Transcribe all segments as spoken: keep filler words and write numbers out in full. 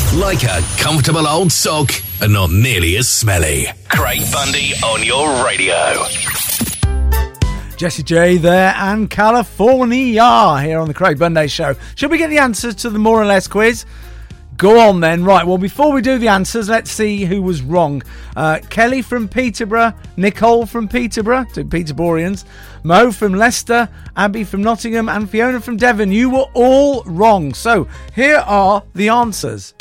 Like a comfortable old sock and not nearly as smelly. Craig Bundy on your radio. Jessie J there and California here on the Craig Bundy Show. Should we get the answers to the more or less quiz? Go on then. Right, well, before we do the answers, let's see who was wrong. Uh, Kelly from Peterborough, Nicole from Peterborough, two Peterboreans, Mo from Leicester, Abby from Nottingham, and Fiona from Devon. You were all wrong. So here are the answers.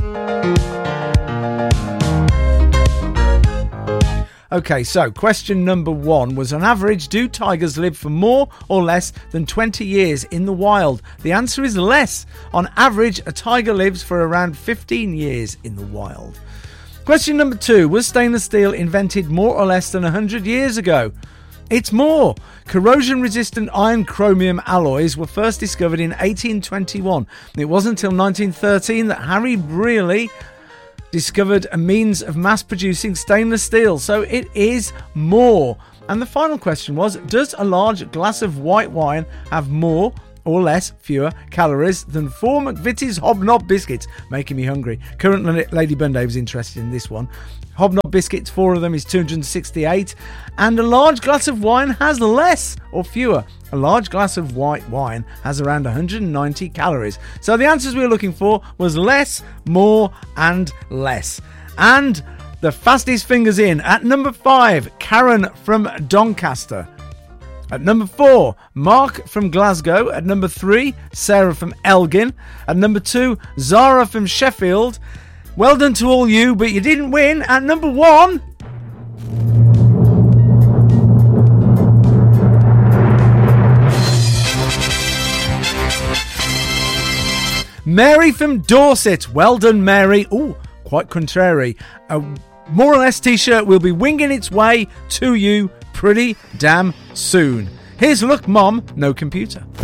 Okay, so question number one was, on average, do tigers live for more or less than twenty years in the wild? The answer is less. On average, a tiger lives for around fifteen years in the wild. Question number two, was stainless steel invented more or less than one hundred years ago? It's more. Corrosion-resistant iron chromium alloys were first discovered in eighteen twenty-one. It wasn't until nineteen thirteen that Harry Brearley discovered a means of mass-producing stainless steel, so it is more. And the final question was, does a large glass of white wine have more or less fewer calories than four McVitie's Hobnob biscuits? Making me hungry. Currently, Lady Bunday was interested in this one. Hobnob biscuits, four of them is two hundred sixty-eight, and a large glass of wine has less or fewer. A large glass of white wine has around one hundred ninety calories. So the answers we were looking for was less, more, and less. And the fastest fingers in at number five, Karen from Doncaster. At number four, Mark from Glasgow. At number three, Sarah from Elgin. At number two, Zara from Sheffield. Well done to all you, but you didn't win. At number one, Mary from Dorset. Well done, Mary. Ooh, quite contrary. A more or less t-shirt will be winging its way to you pretty damn soon. Here's Look Mom, No Computer.